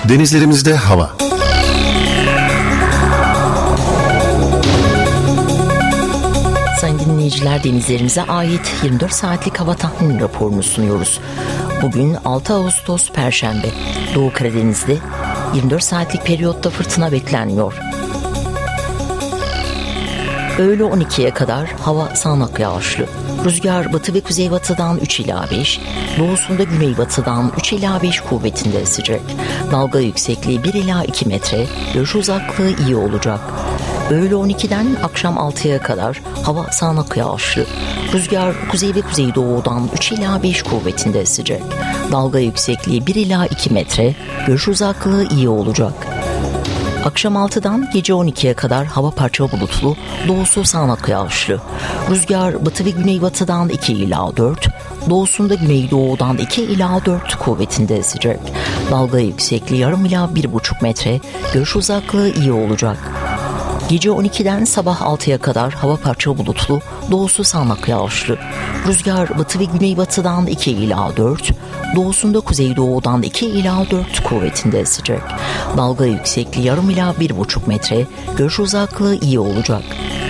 Denizlerimizde hava. Sayın dinleyiciler, denizlerimize ait 24 saatlik hava tahmini raporunu sunuyoruz. Bugün 6 Ağustos Perşembe. Doğu Karadeniz'de 24 saatlik periyotta fırtına beklenmiyor. Öğle 12'ye kadar hava sağanak yağışlı. Rüzgar batı ve kuzeybatıdan 3 ila 5, doğusunda güneybatıdan 3 ila 5 kuvvetinde esecek. Dalga yüksekliği 1 ila 2 metre, görüş uzaklığı iyi olacak. Öğle 12'den akşam 6'ya kadar hava sağanak yağışlı. Rüzgar kuzey ve kuzeydoğudan 3 ila 5 kuvvetinde esecek. Dalga yüksekliği 1 ila 2 metre, görüş uzaklığı iyi olacak. Akşam 6'dan gece 12'ye kadar hava parça bulutlu, doğusu sağanak yağışlı. Rüzgar batı ve güneybatıdan 2 ila 4, doğusunda güneydoğudan 2 ila 4 kuvvetinde esecek. Dalga yüksekliği yarım ila 1,5 metre, görüş uzaklığı iyi olacak. Gece 12'den sabah 6'ya kadar hava parça bulutlu, doğusu sağanak yağışlı. Rüzgar batı ve güneybatıdan 2 ila 4, doğusunda kuzeydoğudan 2 ila 4 kuvvetinde esecek. Dalga yüksekliği yarım ila 1,5 metre, görüş uzaklığı iyi olacak.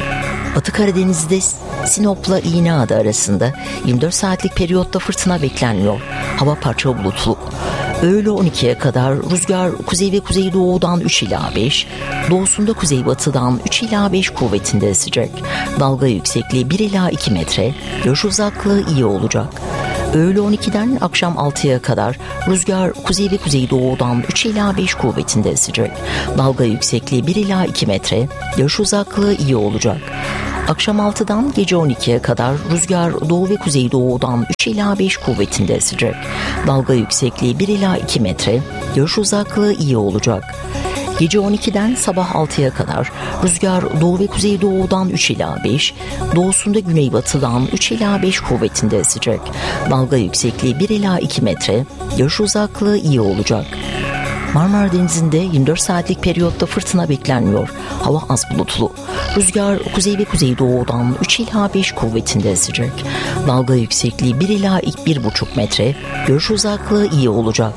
Batı Karadeniz'de Sinop'la İğneada arasında 24 saatlik periyotta fırtına beklenmiyor. Hava parça bulutlu. Öğle 12'ye kadar rüzgar kuzey ve kuzeydoğudan 3 ila 5, doğusunda kuzeybatıdan 3 ila 5 kuvvetinde esecek. Dalga yüksekliği 1 ila 2 metre, görüş uzaklığı iyi olacak. Öğle 12'den akşam 6'ya kadar rüzgar kuzey ve kuzeydoğudan 3 ila 5 kuvvetinde esecek. Dalga yüksekliği 1 ila 2 metre, görüş uzaklığı iyi olacak. Akşam 6'dan gece 12'ye kadar rüzgar doğu ve kuzeydoğudan 3 ila 5 kuvvetinde esecek. Dalga yüksekliği 1 ila 2 metre, görüş uzaklığı iyi olacak. Gece 12'den sabah 6'ya kadar rüzgar doğu ve kuzeydoğudan 3 ila 5, doğusunda güneybatıdan 3 ila 5 kuvvetinde esecek. Dalga yüksekliği 1 ila 2 metre, görüş uzaklığı iyi olacak. Marmara Denizi'nde 24 saatlik periyotta fırtına beklenmiyor. Hava az bulutlu. Rüzgar kuzey ve kuzeydoğudan 3 ila 5 kuvvetinde esecek. Dalga yüksekliği 1 ila 1,5 metre, görüş uzaklığı iyi olacak.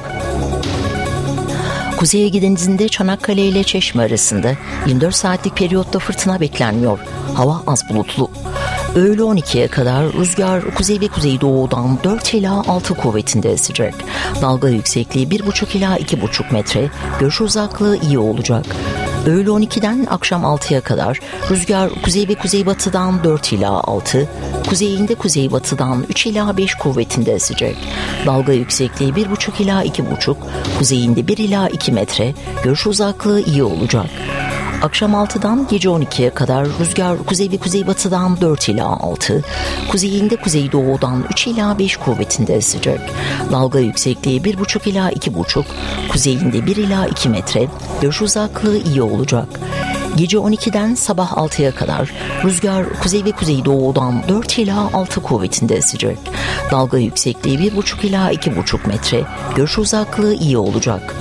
Kuzey Ege Denizi'nde Çanakkale ile Çeşme arasında 24 saatlik periyotta fırtına beklenmiyor. Hava az bulutlu. Öğle 12'ye kadar rüzgar kuzey ve kuzeydoğudan 4 ila 6 kuvvetinde esecek. Dalga yüksekliği 1,5 ila 2,5 metre, görüş uzaklığı iyi olacak. Öğle 12'den akşam 6'ya kadar rüzgar kuzey ve kuzeybatıdan 4 ila 6, kuzeyinde kuzeybatıdan 3 ila 5 kuvvetinde esecek. Dalga yüksekliği 1,5 ila 2,5, kuzeyinde 1 ila 2 metre, görüş uzaklığı iyi olacak. Akşam 6'dan gece 12'ye kadar rüzgar kuzey ve kuzeybatıdan 4 ila 6, kuzeyinde kuzeydoğudan 3 ila 5 kuvvetinde esecek. Dalga yüksekliği 1,5 ila 2,5, kuzeyinde 1 ila 2 metre, görüş uzaklığı iyi olacak. Gece 12'den sabah 6'ya kadar rüzgar kuzey ve kuzeydoğudan 4 ila 6 kuvvetinde esecek. Dalga yüksekliği 1,5 ila 2,5 metre, görüş uzaklığı iyi olacak.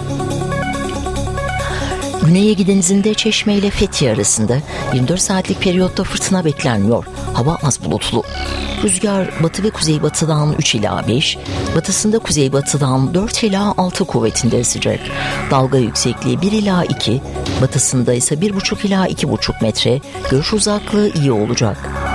Güney Ege Denizi'nde Çeşme ile Fethiye arasında 24 saatlik periyotta fırtına beklenmiyor. Hava az bulutlu. Rüzgar batı ve kuzeybatıdan 3 ila 5, batısında kuzeybatıdan 4 ila 6 kuvvetinde esecek. Dalga yüksekliği 1 ila 2, batısında ise 1,5 ila 2,5 metre, görüş uzaklığı iyi olacak.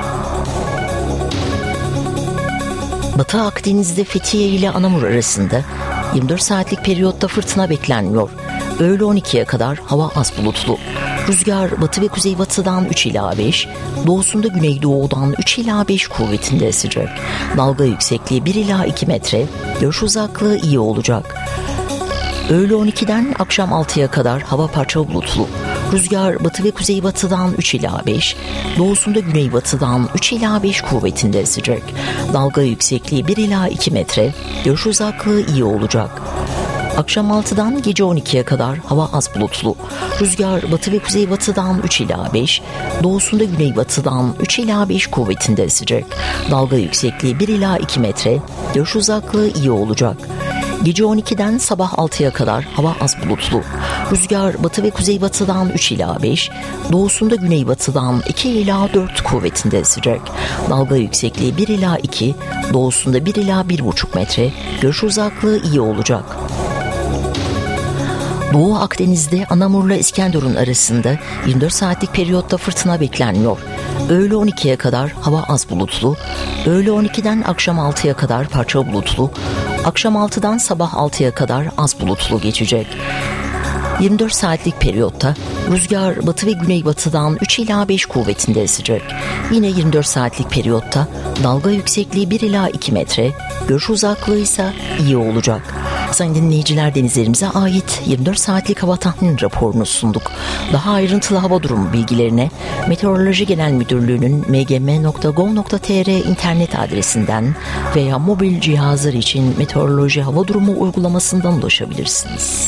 Batı Akdeniz'de Fethiye ile Anamur arasında 24 saatlik periyotta fırtına beklenmiyor. Öğle 12'ye kadar hava az bulutlu. Rüzgar batı ve kuzeybatıdan 3 ila 5, doğusunda güneydoğudan 3 ila 5 kuvvetinde esecek. Dalga yüksekliği 1 ila 2 metre, görüş uzaklığı iyi olacak. Öğle 12'den akşam 6'ya kadar hava parça bulutlu. Rüzgar batı ve kuzeybatıdan 3 ila 5, doğusunda güneybatıdan 3 ila 5 kuvvetinde esecek. Dalga yüksekliği 1 ila 2 metre, görüş uzaklığı iyi olacak. Akşam 6'dan gece 12'ye kadar hava az bulutlu. Rüzgar batı ve kuzeybatıdan 3 ila 5, doğusunda güneybatıdan 3 ila 5 kuvvetinde esecek. Dalga yüksekliği 1 ila 2 metre, görüş uzaklığı iyi olacak. Gece 12'den sabah 6'ya kadar hava az bulutlu. Rüzgar batı ve kuzeybatıdan 3 ila 5, doğusunda güneybatıdan 2 ila 4 kuvvetinde esecek. Dalga yüksekliği 1 ila 2, doğusunda 1 ila 1,5 metre, görüş uzaklığı iyi olacak. Doğu Akdeniz'de Anamur'la İskenderun arasında 24 saatlik periyotta fırtına beklenmiyor. Öğle 12'ye kadar hava az bulutlu, öğle 12'den akşam 6'ya kadar parça bulutlu, akşam 6'dan sabah 6'ya kadar az bulutlu geçecek. 24 saatlik periyotta rüzgar batı ve güneybatıdan 3 ila 5 kuvvetinde esecek. Yine 24 saatlik periyotta dalga yüksekliği 1 ila 2 metre, görüş uzaklığı ise iyi olacak. Sayın dinleyiciler, denizlerimize ait 24 saatlik hava tahmin raporunu sunduk. Daha ayrıntılı hava durumu bilgilerine Meteoroloji Genel Müdürlüğü'nün mgm.gov.tr internet adresinden veya mobil cihazlar için meteoroloji hava durumu uygulamasından ulaşabilirsiniz.